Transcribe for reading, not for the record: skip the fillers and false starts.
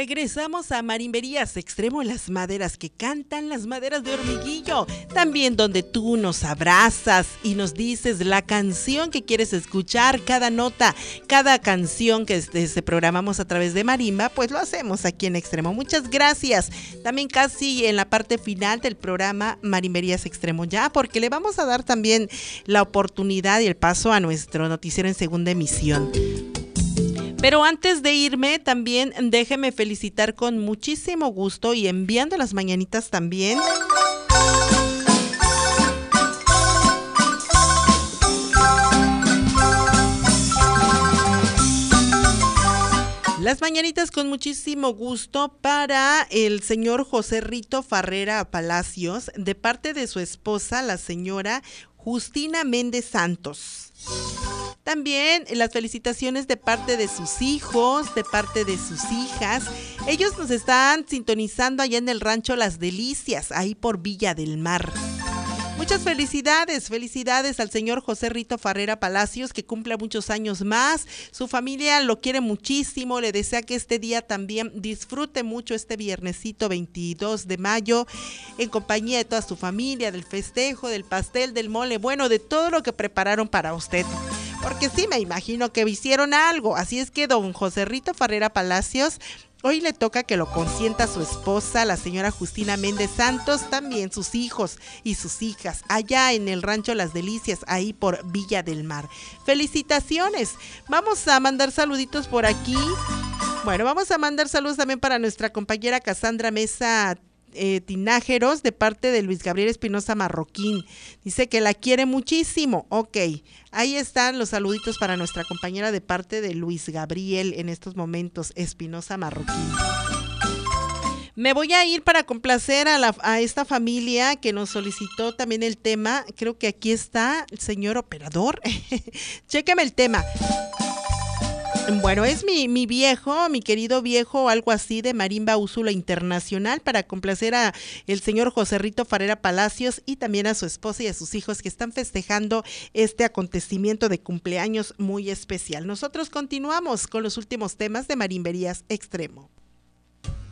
Regresamos a Marimberías Extremo, las maderas que cantan, las maderas de Hormiguillo. También donde tú nos abrazas y nos dices la canción que quieres escuchar, cada nota, cada canción que se programamos a través de Marimba, pues lo hacemos aquí en Extremo. Muchas gracias. También casi en la parte final del programa Marimberías Extremo ya, porque le vamos a dar también la oportunidad y el paso a nuestro noticiero en segunda emisión. Pero antes de irme, también déjeme felicitar con muchísimo gusto y enviando las mañanitas también. Las mañanitas con muchísimo gusto para el señor José Rito Farrera Palacios, de parte de su esposa, la señora Justina Méndez Santos. También las felicitaciones de parte de sus hijos, de parte de sus hijas. Ellos nos están sintonizando allá en el rancho Las Delicias, ahí por Villa del Mar. Muchas felicidades al señor José Rito Farrera Palacios, que cumpla muchos años más. Su familia lo quiere muchísimo, le desea que este día también disfrute mucho este viernesito 22 de mayo, en compañía de toda su familia, del festejo, del pastel, del mole, bueno, de todo lo que prepararon para usted. Porque sí, me imagino que hicieron algo. Así es que don José Rito Farrera Palacios, hoy le toca que lo consienta su esposa, la señora Justina Méndez Santos, también sus hijos y sus hijas, allá en el rancho Las Delicias, ahí por Villa del Mar. Felicitaciones. Vamos a mandar saluditos por aquí. Bueno, vamos a mandar saludos también para nuestra compañera Cassandra Mesa Tinájeros, de parte de Luis Gabriel Espinosa Marroquín. Dice que la quiere muchísimo. Ok, ahí están los saluditos para nuestra compañera de parte de Luis Gabriel en estos momentos, Espinosa Marroquín. Me voy a ir para complacer a esta familia que nos solicitó también el tema. Creo que aquí está el señor operador. Chéqueme el tema. Bueno, es mi viejo, mi querido viejo, algo así, de Marimba Úrsula Internacional, para complacer a el señor José Rito Farrera Palacios y también a su esposa y a sus hijos que están festejando este acontecimiento de cumpleaños muy especial. Nosotros continuamos con los últimos temas de Marimberías Extremo.